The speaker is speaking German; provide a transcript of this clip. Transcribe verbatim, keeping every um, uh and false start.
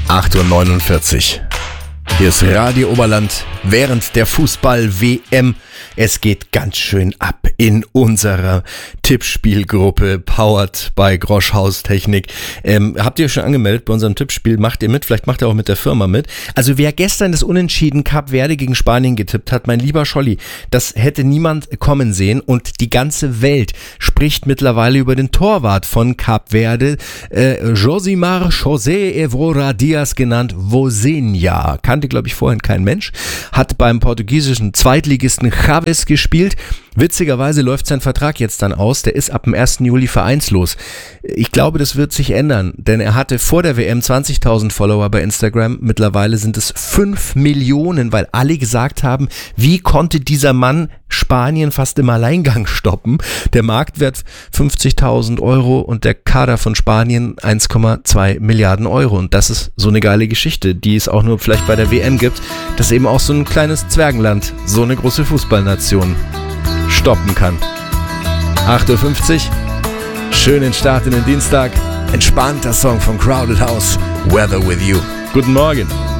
acht Uhr neunundvierzig. Hier ist Radio Oberland während der Fußball-W M. Es geht ganz schön ab in unserer Tippspielgruppe, powered by Groschhaus Technik. Ähm, habt ihr schon angemeldet bei unserem Tippspiel? Macht ihr mit? Vielleicht macht ihr auch mit der Firma mit. Also wer gestern das Unentschieden Kap Verde gegen Spanien getippt hat, mein lieber Scholli, das hätte niemand kommen sehen und die ganze Welt spricht mittlerweile über den Torwart von Kap Verde, äh, Josimar José Evora Diaz genannt Vozinha. Kannte, glaube ich, vorhin kein Mensch. Hat beim portugiesischen Zweitligisten Chaves gespielt. Witzigerweise läuft sein Vertrag jetzt dann aus. Der ist ab dem ersten Juli vereinslos. Ich glaube, das wird sich ändern, denn er hatte vor der W M zwanzigtausend Follower bei Instagram. Mittlerweile sind es fünf Millionen, weil alle gesagt haben, wie konnte dieser Mann Spanien fast im Alleingang stoppen? Der Marktwert fünfzigtausend Euro und der Kader von Spanien eins Komma zwei Milliarden Euro. Und das ist so eine geile Geschichte, die es auch nur vielleicht bei der W M gibt, dass eben auch so ein kleines Zwergenland so eine große Fußballnation stoppen kann. acht Uhr fünfzig, schönen Start in den Dienstag, entspannter Song von Crowded House, Weather With You. Guten Morgen.